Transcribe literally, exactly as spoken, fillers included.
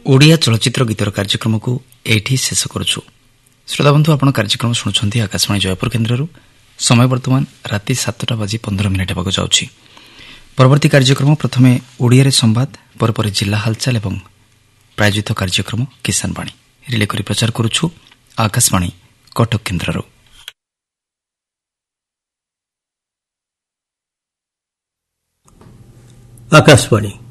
ଓଡ଼ିଆ ଚଳଚ୍ଚିତ୍ର ଗୀତର କାର୍ଯ୍ୟକ୍ରମକୁ ଏଇଠି ଶେଷ କରୁଛୁ। ଶ୍ରୋତାବନ୍ଧୁ, ଆପଣ କାର୍ଯ୍ୟକ୍ରମ ଶୁଣୁଛନ୍ତି ଆକାଶବାଣୀ ଜୟପୁର କେନ୍ଦ୍ରରୁ। ସମୟ ବର୍ତ୍ତମାନ ରାତି ସାତଟା ବାଜି ପନ୍ଦର ମିନିଟ୍ ହେବାକୁ ଯାଉଛି। ପରବର୍ତ୍ତୀ କାର୍ଯ୍ୟକ୍ରମ ପ୍ରଥମେ ଓଡ଼ିଆରେ ସମ୍ବାଦ, ପରେ ପରେ ଜିଲ୍ଲା ହାଲଚାଲ ଏବଂ ପ୍ରାୟୋଜିତ କାର୍ଯ୍ୟକ୍ରମ କିଷାନ ବାଣୀ ରିଲେ କରି ପ୍ରଚାର କରୁଛୁ ଆକାଶବାଣୀ କଟକ କେନ୍ଦ୍ରରୁ। ଆକାଶବାଣୀ